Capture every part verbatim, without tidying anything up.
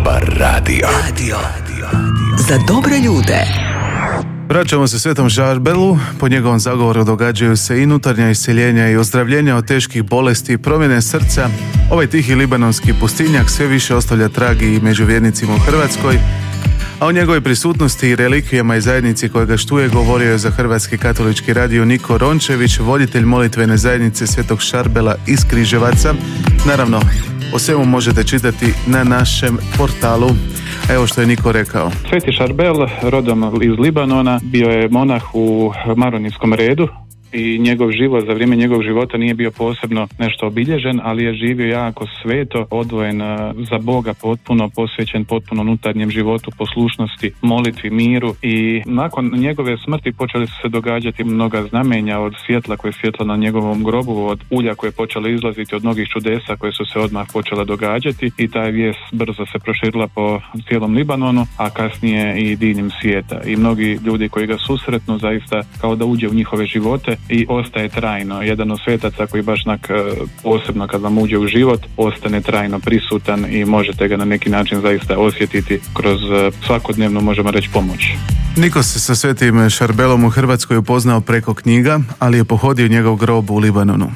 Dobar radio. Radio. Za dobre ljude. Vraćamo se Svetom Šarbelu. Po njegovom zagovoru događaju se i unutarnja isceljenja i ozdravljenja od teških bolesti i promjene srca. Ovaj tihi libanonski pustinjak sve više ostavlja trag i među vjernicima u Hrvatskoj, a o njegovoj prisutnosti i relikvijama i zajednici koje ga štuje govorio je za Hrvatski katolički radio Niko Rončević, voditelj molitvene zajednice Svetog Šarbela iz Križevaca. Naravno, o svemu možete čitati na našem portalu. Evo što je Niko rekao. Sveti Šarbel, rodom iz Libanona, bio je monah u maronijskom redu i njegov život, za vrijeme njegovog života nije bio posebno nešto obilježen, ali je živio jako sveto, odvojen za Boga, potpuno posvećen potpuno unutarnjem životu, poslušnosti, molitvi, miru, i nakon njegove smrti počeli su se događati mnoga znamenja, od svjetla koje je svjetlo na njegovom grobu, od ulja koje je počelo izlaziti, od mnogih čudesa koje su se odmah počela događati, i ta vijest brzo se proširila po cijelom Libanonu, a kasnije i diljem svijeta. I mnogi ljudi koji ga susretnu zaista kao da uđe u njihove živote i ostaje trajno. Jedan od svetaca koji baš nak, posebno kad vam uđe u život, ostane trajno prisutan i možete ga na neki način zaista osjetiti kroz svakodnevnu, možemo reći, pomoć. Niko se sa Svetim Šarbelom u Hrvatskoj upoznao preko knjiga, ali je pohodio njegov grob u Libanonu.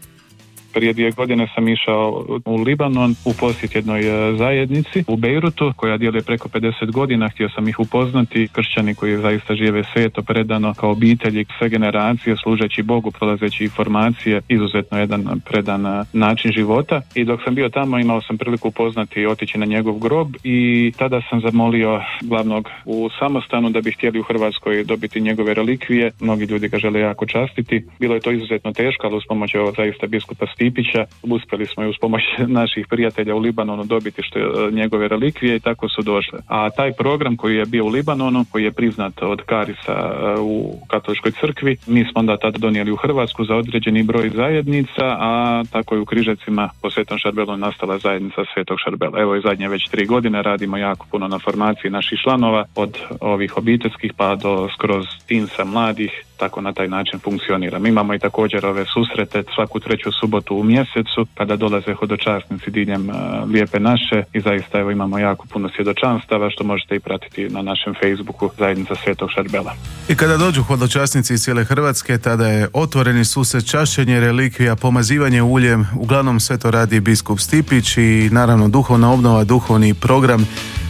Prije dvije godine sam išao u Libanon u posjet jednoj zajednici u Bejrutu koja djeluje preko pedeset godina. Htio sam ih upoznati, kršćani koji zaista žive sveto, predano, kao obitelji, sve generacije, služeći Bogu, prolazeći informacije, izuzetno jedan predan način života. I dok sam bio tamo imao sam priliku upoznati i otići na njegov grob, i tada sam zamolio glavnog u samostanu da bi htjeli u Hrvatskoj dobiti njegove relikvije. Mnogi ljudi ga žele jako častiti. Bilo je to izuzetno teško, ali uz pomoć ovog zaista biskupa Stipića uspjeli smo i uz pomoć naših prijatelja u Libanonu dobiti što je njegove relikvije, i tako su došle. A taj program koji je bio u Libanonu, koji je priznat od Karisa u katoličkoj crkvi, mi smo onda tada donijeli u Hrvatsku za određeni broj zajednica, a tako i u Križevcima po Svetom Šarbelu nastala zajednica Svetog Šarbela. Evo i zadnje već tri godine radimo jako puno na formaciji naših članova, od ovih obiteljskih pa do skroz tinsa mladih, tako na taj način funkcionira. Mi imamo i također ove susrete svaku treću subotu u mjesecu kada dolaze hodočasnici diljem uh, Lijepe naše, i zaista evo imamo jako puno svjedočanstava što možete i pratiti na našem Facebooku Zajednica Svetog Šarbela. I kada dođu hodočasnici iz cijele Hrvatske, tada je otvoreni susret, čašćenje relikvija, pomazivanje uljem, uglavnom sve to radi biskup Stipić, i naravno duhovna obnova, duhovni program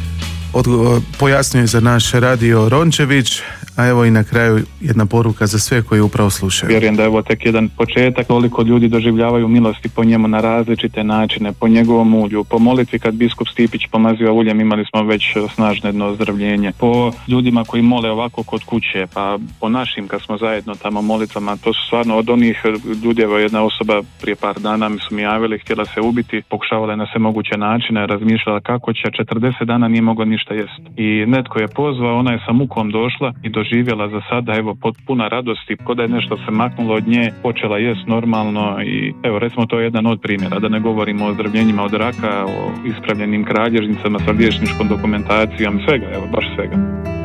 Od, pojasnio je za naš radio Rončević, a evo i na kraju jedna poruka za sve koji upravo slušaju. Vjerujem da je ovo tek jedan početak, koliko ljudi doživljavaju milosti po njemu na različite načine, po njegovom ulju, po molitvi kad biskup Stipić pomazio uljem, imali smo već snažno jedno ozdravljenje, po ljudima koji mole ovako kod kuće, pa po našim kad smo zajedno tamo molitvama. To su stvarno od onih ljudi, evo jedna osoba prije par dana mi su mi javili, htjela se ubiti, pokušavala je na sve moguće načine, razmišljala kako će, četrdeset dana nije mogla ništa jest. I netko je pozvao, ona je sa mukom došla i doživjela za sada, evo, potpuna radosti, ko da je nešto se maknulo od nje, počela jest normalno. I evo, recimo, to je jedan od primjera, da ne govorimo o ozdravljenjima od raka, o ispravljenim kralježnicama sa liječničkom dokumentacijom, svega, evo, baš svega.